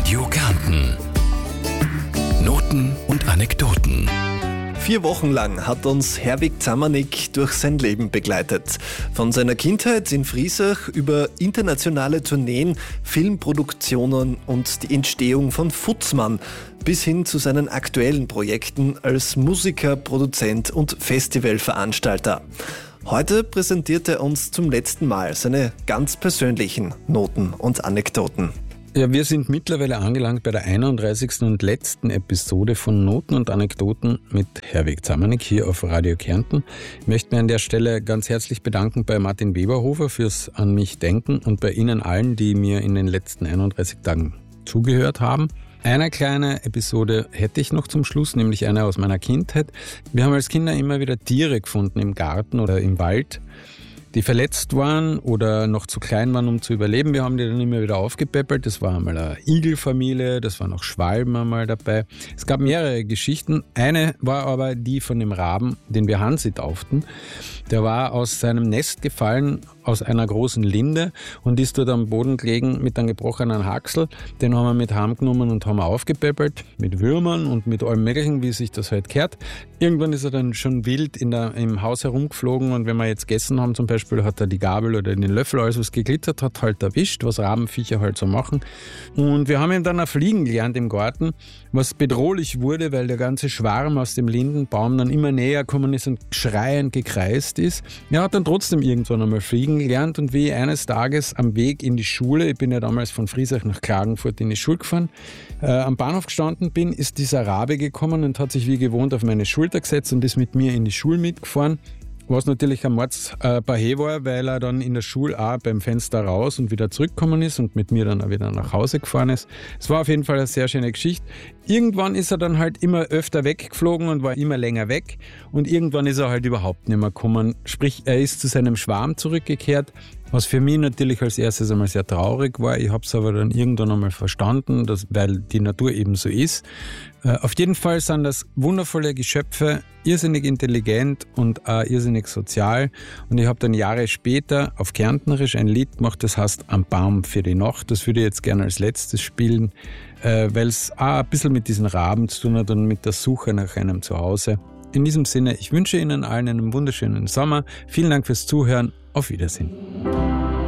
Radio Kärnten. Noten und Anekdoten. 4 Wochen lang hat uns Herwig Zamanek durch sein Leben begleitet. Von seiner Kindheit in Friesach über internationale Tourneen, Filmproduktionen und die Entstehung von Futzmann bis hin zu seinen aktuellen Projekten als Musiker, Produzent und Festivalveranstalter. Heute präsentiert er uns zum letzten Mal seine ganz persönlichen Noten und Anekdoten. Ja, wir sind mittlerweile angelangt bei der 31. und letzten Episode von Noten und Anekdoten mit Herwig Zamanek hier auf Radio Kärnten. Ich möchte mich an der Stelle ganz herzlich bedanken bei Martin Weberhofer fürs An mich denken und bei Ihnen allen, die mir in den letzten 31 Tagen zugehört haben. Eine kleine Episode hätte ich noch zum Schluss, nämlich eine aus meiner Kindheit. Wir haben als Kinder immer wieder Tiere gefunden im Garten oder im Wald, die verletzt waren oder noch zu klein waren, um zu überleben. Wir haben die dann immer wieder aufgepäppelt. Das war einmal eine Igelfamilie, das waren auch Schwalben einmal dabei. Es gab mehrere Geschichten. Eine war aber die von dem Raben, den wir Hansi tauften. Der war aus seinem Nest gefallen, aus einer großen Linde und ist dort am Boden gelegen mit einem gebrochenen Haxel. Den haben wir mit heimgenommen und haben aufgepäppelt, mit Würmern und mit allem Möglichen, wie sich das halt gehört. Irgendwann ist er dann schon wild im Haus herumgeflogen und wenn wir jetzt gegessen haben zum Beispiel, hat er die Gabel oder den Löffel, alles was geglittert hat, halt erwischt, was Rabenviecher halt so machen. Und wir haben ihm dann auch fliegen gelernt im Garten, was bedrohlich wurde, weil der ganze Schwarm aus dem Lindenbaum dann immer näher gekommen ist und schreiend gekreist ist. Er hat dann trotzdem irgendwann einmal fliegen gelernt und wie eines Tages am Weg in die Schule, ich bin ja damals von Friesach nach Klagenfurt in die Schule gefahren, am Bahnhof gestanden bin, ist dieser Rabe gekommen und hat sich wie gewohnt auf meine Schulter gesetzt und ist mit mir in die Schule mitgefahren. Was natürlich ein Mordsbahé war, weil er dann in der Schule auch beim Fenster raus und wieder zurückgekommen ist und mit mir dann auch wieder nach Hause gefahren ist. Es war auf jeden Fall eine sehr schöne Geschichte. Irgendwann ist er dann halt immer öfter weggeflogen und war immer länger weg und irgendwann ist er halt überhaupt nicht mehr gekommen. Sprich, er ist zu seinem Schwarm zurückgekehrt, was für mich natürlich als erstes einmal sehr traurig war. Ich habe es aber dann irgendwann einmal verstanden, weil die Natur eben so ist. Auf jeden Fall sind das wundervolle Geschöpfe, irrsinnig intelligent und irrsinnig sozial. Und ich habe dann Jahre später auf Kärntnerisch ein Lied gemacht, das heißt Am Baum für die Nacht. Das würde ich jetzt gerne als letztes spielen, weil es auch ein bisschen mit diesen Raben zu tun hat und mit der Suche nach einem Zuhause. In diesem Sinne, ich wünsche Ihnen allen einen wunderschönen Sommer. Vielen Dank fürs Zuhören. Auf Wiedersehen.